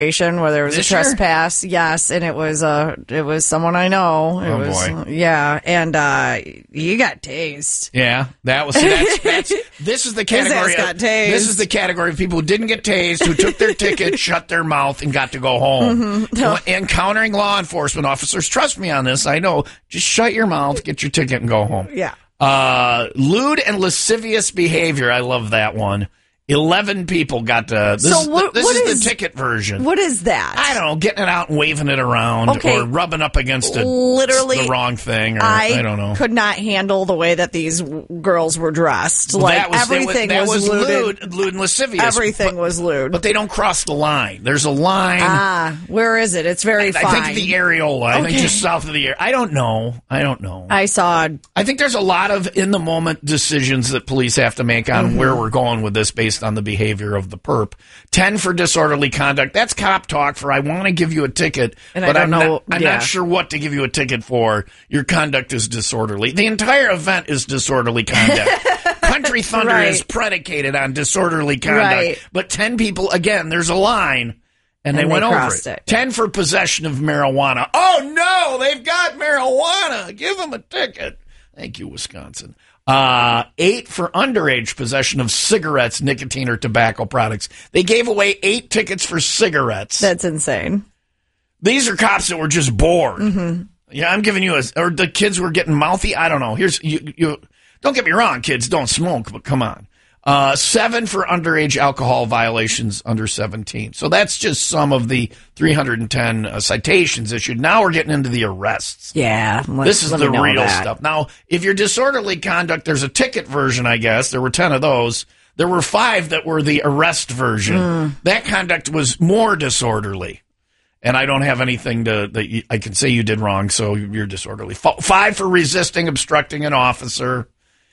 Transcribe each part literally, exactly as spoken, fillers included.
where there was This a year? trespass. Yes, and it was uh it was someone I know. It Oh, was, boy. Yeah, and uh he got tased. Yeah, that was that's, that's this is the category. His ass Of, got tased. this is the category of people who didn't get tased, who took their ticket, shut their mouth, and got to go home. Mm-hmm. No. Encountering law enforcement officers, trust me on this. I know. Just shut your mouth, get your ticket, and go home. Yeah. Uh, lewd and lascivious behavior. I love that one. Eleven people got to. This, So is, what- the, this what is, is- the ticket version. What is that? I don't know, getting it out and waving it around, Okay. or rubbing up against a, Literally, the wrong thing, or I, I, don't know. could not handle the way that these w- girls were dressed. Like that was, everything that was, was, that was lewd. lewd, lewd and lascivious. Everything but, was lewd. But they don't cross the line. There's a line. Ah, where is it? It's very I, fine. I think the areola. I think Okay. just south of the air. I don't know. I don't know. I saw. I think there's a lot of in the moment decisions that police have to make on Mm-hmm. where we're going with this based on the behavior of the perp. ten for disorderly conduct. That's cop talk for I want to give you a ticket, And I but don't I'm, know- not, I'm yeah. not sure what to give you a ticket for. Your conduct is disorderly. The entire event is disorderly conduct. Country Thunder Right. is predicated on disorderly conduct. Right. But ten people, again, there's a line. And they And went they over crossed it. it. ten for possession of marijuana. Oh, no, they've got marijuana. Give them a ticket. Thank you, Wisconsin. Uh, eight for underage possession of cigarettes, nicotine, or tobacco products. They gave away eight tickets for cigarettes. That's insane. These are cops that were just bored. Mm-hmm. Yeah, I'm giving you a, or the kids were getting mouthy. I don't know. Here's, you, you, don't get me wrong, kids don't smoke, but come on. Uh, seven for underage alcohol violations under seventeen. So that's just some of the three hundred ten uh, citations issued. Now we're getting into the arrests. Yeah. Let, This is let the me know real that. stuff. Now, if you're disorderly conduct, there's a ticket version, I guess. There were ten of those. There were five that were the arrest version. Mm. That conduct was more disorderly. And I don't have anything to that you, I can say you did wrong, so you're disorderly. F- five for resisting, obstructing an officer.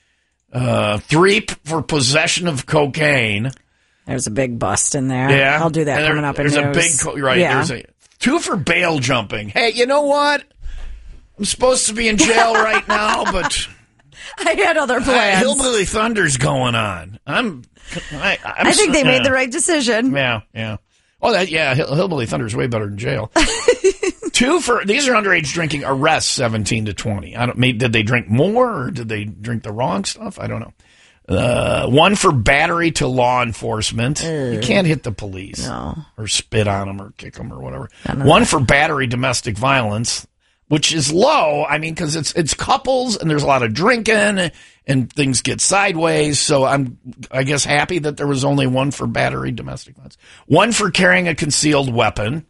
Uh, three p- for possession of cocaine. There's a big bust in there. Yeah, I'll do that And there- coming up in There's a news. big co- right. Yeah. There's a two for bail jumping. Hey, you know what? I'm supposed to be in jail right now, but I had other uh, plans. Hillbilly Thunder's going on. I'm. I, I'm I think they s- made yeah. the right decision. Yeah, yeah. Oh, that yeah. Hill- Hillbilly Thunder's way better than jail. Two for these are underage drinking arrests, seventeen to twenty. I don't. Maybe, did they drink more or did they drink the wrong stuff? I don't know. Uh, one for battery to law enforcement. You can't hit the police No. or spit on them or kick them or whatever. One for battery domestic violence, which is low. I mean, because it's it's couples and there's a lot of drinking and things get sideways. So I'm, I guess, happy that there was only one for battery domestic violence. One for carrying a concealed weapon.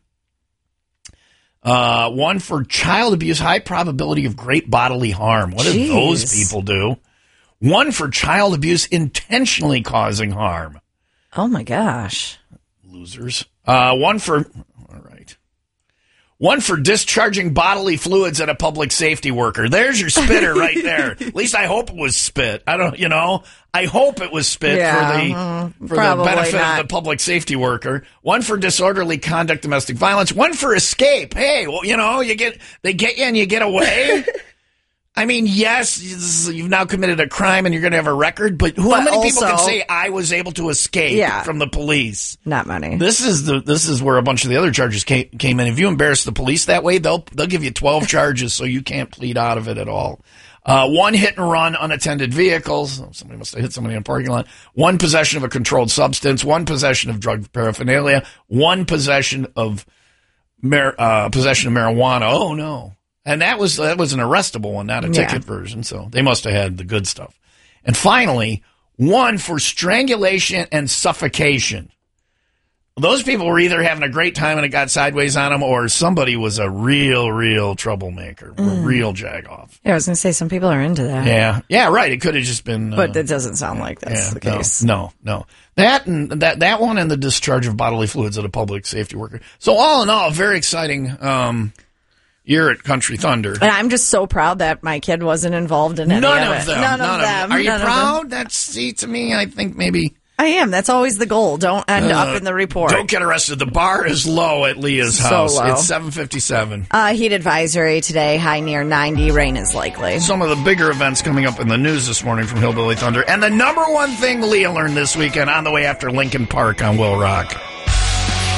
Uh, one for child abuse, high probability of great bodily harm. What did those Jeez. people do? One for child abuse intentionally causing harm. Oh my gosh. Losers. Uh, one for, all right. One for discharging bodily fluids at a public safety worker. There's your spitter right there. At least I hope it was spit. I don't, you know, I hope it was spit Yeah, for the mm, for the probably benefit not. of the public safety worker. One for disorderly conduct, domestic violence. One for escape. Hey, well, you know, you get they get you and you get away. I mean, yes, you've now committed a crime and you're going to have a record, but who, how But many people can also- say I was able to escape Yeah. from the police? Not many. This is the this is where a bunch of the other charges came, came in. If you embarrass the police that way, they'll they'll give you twelve charges, so you can't plead out of it at all. Uh, one hit and run unattended vehicles. Somebody must have hit somebody in a parking lot. One possession of a controlled substance. One possession of drug paraphernalia. One possession of mar- uh, possession of marijuana. Oh no! And that was that was an arrestable one, not a Yeah. ticket version. So they must have had the good stuff. And finally, one for strangulation and suffocation. Those people were either having a great time and it got sideways on them, or somebody was a real, real troublemaker, a real jagoff. Yeah, I was going to say some people are into that. Yeah, yeah, right. It could have just been, But uh, it doesn't sound like that's yeah, the case. No, no, no. That and that that one and the discharge of bodily fluids at a public safety worker. So all in all, very exciting um, year at Country Thunder. And I'm just so proud that my kid wasn't involved in any None of of it. them. None, of them. Are you None of them. proud? That's see to me. I think maybe. I am. That's always the goal. Don't end Uh, up in the report. Don't get arrested. The bar is low at Leah's So house. low. It's seven fifty-seven. Uh, heat advisory today, high near ninety. Rain is likely. Some of the bigger events coming up in the news this morning from Hillbilly Thunder. And the number one thing Leah learned this weekend on the way after Lincoln Park on Will Rock.